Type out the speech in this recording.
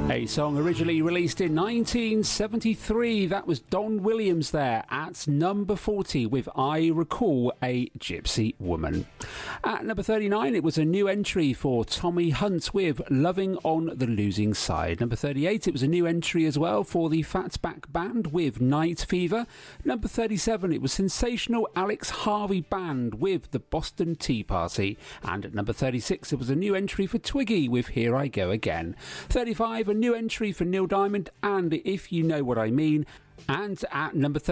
A song originally released in 1973. That was Don Williams there at number 40 with I Recall a Gypsy Woman. At number 39, it was a new entry for Tommy Hunt with Loving on the Losing Side. Number 38, it was a new entry as well for the Fatback Band with Night Fever. Number 37, it was sensational Alex Harvey Band with the Boston Tea Party. And at number 36, it was a new entry for Twiggy with Here I Go Again. 35, a new entry for Neil Diamond and If You Know What I Mean. And at number